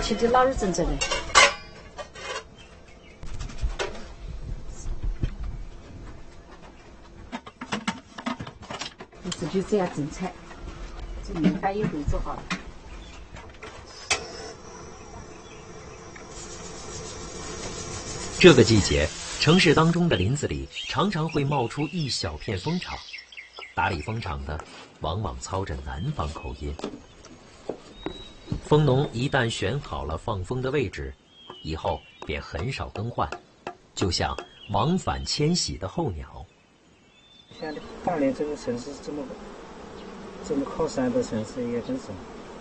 切的老二整整的。意思就这样整菜，这米饭一会做好了。 这个季节，城市当中的林子里常常会冒出一小片蜂场，打理蜂场的往往操着南方口音。蜂农一旦选好了放蜂的位置，以后便很少更换，就像往返迁徙的候鸟。 像大连这个城市这么靠山的城市也很少。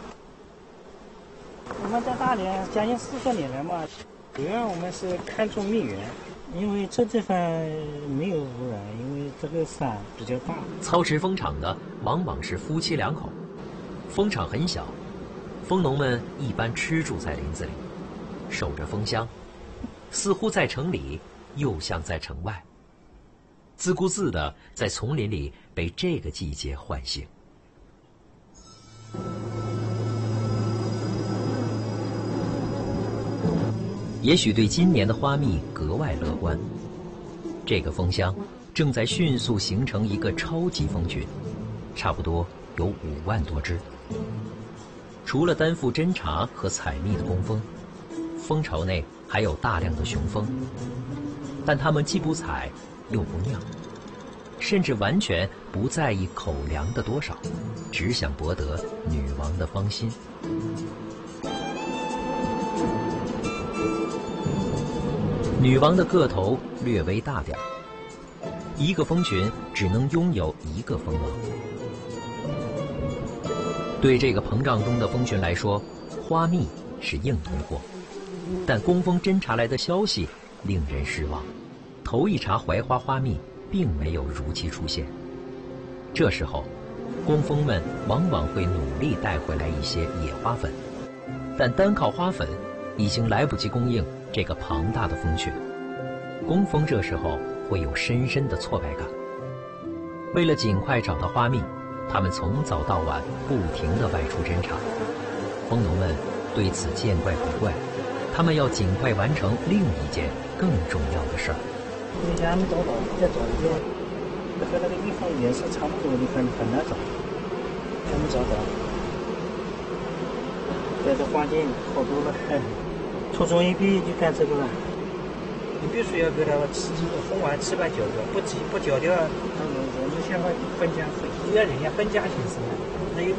我们在大连将近40年了嘛，主要我们是看重蜜源，因为这地方没有污染，因为这个山比较大。 操持蜂场的往往是夫妻2口，蜂场很小，蜂农们一般吃住在林子里，守着蜂箱，似乎在城里，又像在城外，自顾自地在丛林里被这个季节唤醒。也许对今年的花蜜格外乐观，这个蜂箱正在迅速形成一个超级蜂群，差不多有5万多只。除了担负侦察和采蜜的工蜂，蜂巢内还有大量的雄蜂，但它们既不采又不酿，甚至完全不在意口粮的多少，只想博得女王的芳心。女王的个头略微大点，一个蜂群只能拥有1个蜂王。对这个膨胀中的蜂群来说，花蜜是硬通货，但工蜂侦察来的消息令人失望。头一茬槐花花蜜并没有如期出现。这时候，工蜂们往往会努力带回来一些野花粉，但单靠花粉已经来不及供应这个庞大的蜂群。工蜂这时候会有深深的挫败感。为了尽快找到花蜜，他们从早到晚不停地外出侦察。蜂农们对此见怪不怪，他们要尽快完成另一件更重要的事儿。 你看他们找到，再找一遍，和那个蜜蜂颜色差不多，你看很难找。他们找到，在这环境好多了。初中一毕业就干这个了。你必须要给它蜂完7、8、9个，不缴掉，我们现在分家，要人家分家形式。